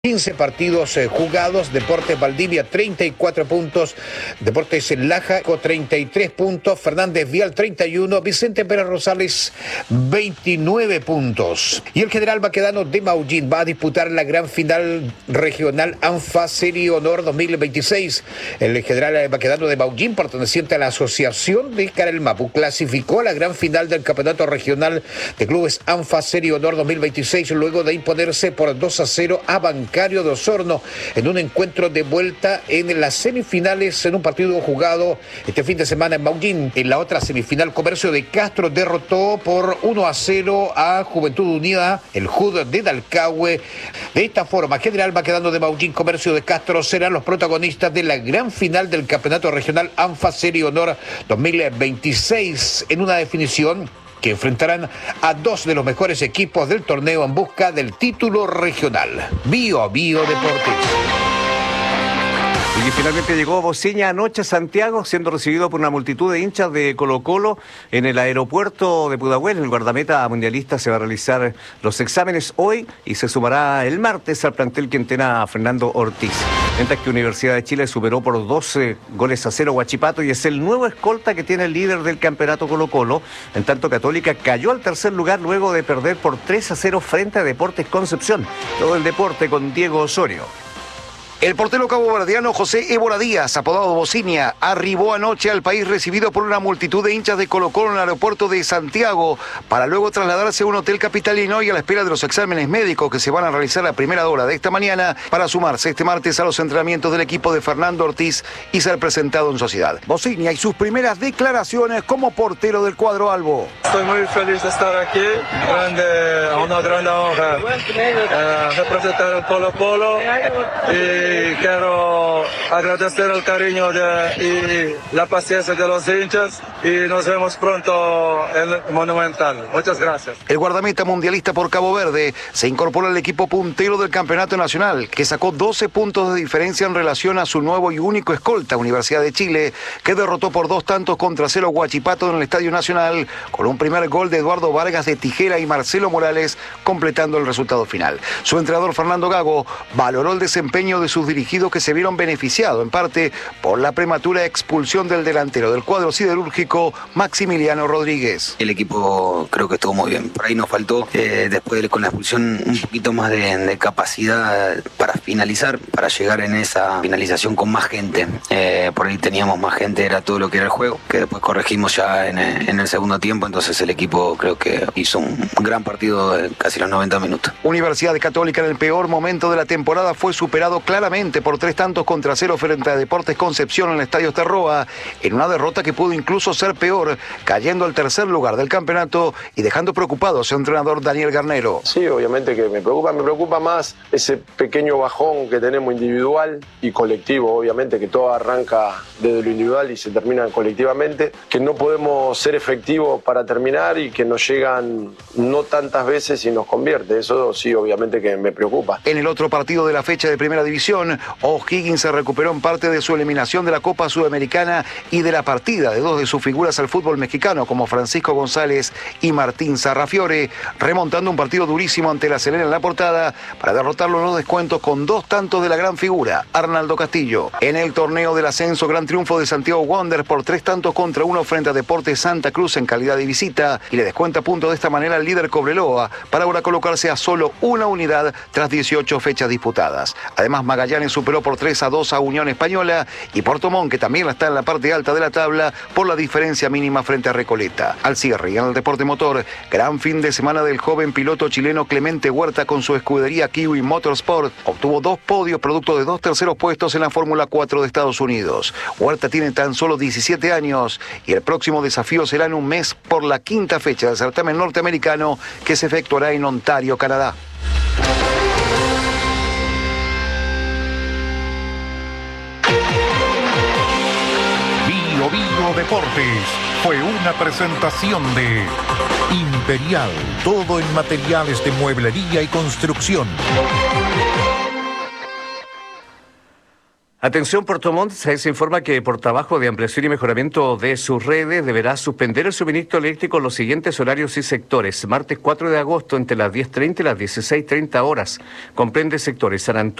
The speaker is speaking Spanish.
15 partidos jugados. Deportes Valdivia 34 puntos, Deportes Laja 33 puntos, Fernández Vial 31, Vicente Pérez Rosales 29 puntos. Y el General Baquedano de Maullín va a disputar la gran final regional ANFA Serie Honor 2026. El General Baquedano de Maullín, perteneciente a la Asociación de Carelmapu, clasificó a la gran final del Campeonato Regional de Clubes ANFA Serie Honor 2026 luego de imponerse por 2-0 a Bancario de Osorno en un encuentro de vuelta en las semifinales en un partido jugado este fin de semana en Maullín. En la otra semifinal, Comercio de Castro derrotó por 1-0 a Juventud Unida, el JUD de Dalcahue. De esta forma, General Baquedano de Maullín, Comercio de Castro serán los protagonistas de la gran final del Campeonato Regional ANFA Serie Honor 2026 en una definición que enfrentarán a dos de los mejores equipos del torneo en busca del título regional. Bio Deportes. Y finalmente llegó Bociña anoche a Santiago, siendo recibido por una multitud de hinchas de Colo-Colo en el aeropuerto de Pudahuel. El guardameta mundialista se va a realizar los exámenes hoy y se sumará el martes al plantel que entrena a Fernando Ortiz. Mientras que Universidad de Chile superó por 12-0 Huachipato y es el nuevo escolta que tiene el líder del campeonato Colo-Colo. En tanto, Católica cayó al tercer lugar luego de perder por 3-0 frente a Deportes Concepción. Todo el deporte con Diego Osorio. El portero caboverdiano José Évora Díaz, apodado Bociña, arribó anoche al país recibido por una multitud de hinchas de Colo-Colo en el aeropuerto de Santiago para luego trasladarse a un hotel capitalino y a la espera de los exámenes médicos que se van a realizar a primera hora de esta mañana para sumarse este martes a los entrenamientos del equipo de Fernando Ortiz y ser presentado en sociedad. Bociña y sus primeras declaraciones como portero del cuadro albo. Estoy muy feliz de estar aquí, una gran honra representar el Colo-Colo y quiero agradecer el cariño y la paciencia de los hinchas y nos vemos pronto en el Monumental. Muchas gracias. El guardameta mundialista por Cabo Verde se incorpora al equipo puntero del Campeonato Nacional, que sacó 12 puntos de diferencia en relación a su nuevo y único escolta, Universidad de Chile, que derrotó por 2-0 Huachipato en el Estadio Nacional, con un primer gol de Eduardo Vargas de tijera y Marcelo Morales, completando el resultado final. Su entrenador Fernando Gago valoró el desempeño de sus dirigidos que se vieron beneficiados en parte por la prematura expulsión del delantero del cuadro siderúrgico, Maximiliano Rodríguez. El equipo creo que estuvo muy bien. Por ahí nos faltó, después con la expulsión, un poquito más de capacidad para finalizar, para llegar en esa finalización con más gente. Por ahí teníamos más gente, era todo lo que era el juego, que después corregimos ya en el segundo tiempo, entonces el equipo creo que hizo un gran partido de casi los 90 minutos. Universidad Católica en el peor momento de la temporada fue superado claramente por 3-0 frente a Deportes Concepción en el Estadio Terroa, en una derrota que pudo incluso ser peor, cayendo al tercer lugar del campeonato y dejando preocupado a su entrenador Daniel Garnero. Sí, obviamente que me preocupa más ese pequeño bajón que tenemos individual y colectivo, obviamente que todo arranca desde lo individual y se termina colectivamente, que no podemos ser efectivos para terminar y que nos llegan no tantas veces y nos convierte, eso sí, obviamente que me preocupa. En el otro partido de la fecha de Primera División, O'Higgins se recuperó en parte de su eliminación de la Copa Sudamericana y de la partida de dos de sus figuras al fútbol mexicano como Francisco González y Martín Sarrafiore, remontando un partido durísimo ante la Serena en la Portada para derrotarlo en los descuentos con 2 tantos de la gran figura, Arnaldo Castillo. En el torneo del ascenso, gran triunfo de Santiago Wanderers por 3-1 frente a Deportes Santa Cruz en calidad de visita y le descuenta puntos de esta manera al líder Cobreloa para ahora colocarse a solo una unidad tras 18 fechas disputadas. Además, Magallanes superó por 3-2 a Unión Española y Puerto Montt, que también está en la parte alta de la tabla por la diferencia mínima frente a Recoleta. Al cierre y en el deporte motor, gran fin de semana del joven piloto chileno Clemente Huerta con su escudería Kiwi Motorsport. Obtuvo 2 podios producto de 2 terceros puestos en la Fórmula 4 de Estados Unidos. Huerta tiene tan solo 17 años y el próximo desafío será en un mes por la 5ª fecha del certamen norteamericano que se efectuará en Ontario, Canadá. Bio Deportes fue una presentación de Imperial, todo en materiales de mueblería y construcción. Atención, Puerto Montt, se informa que por trabajo de ampliación y mejoramiento de sus redes deberá suspender el suministro eléctrico en los siguientes horarios y sectores. Martes 4 de agosto entre las 10:30 y las 16:30 horas. Comprende sectores San Antonio,